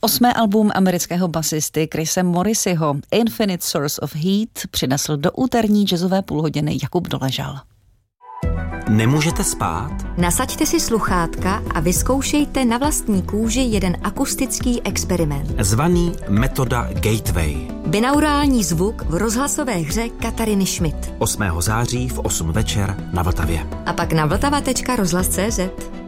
8. album amerického basisty Chrise Morriseyho Infinite Source of Heat přinesl do úterní jazzové půlhodiny Jakub Doležal. Nemůžete spát? Nasaďte si sluchátka a vyzkoušejte na vlastní kůži jeden akustický experiment. Zvaný metoda Gateway. Binaurální zvuk v rozhlasové hře Katariny Schmidt. 8. září v 8 večer na Vltavě. A pak na vltava.rozhlas.cz.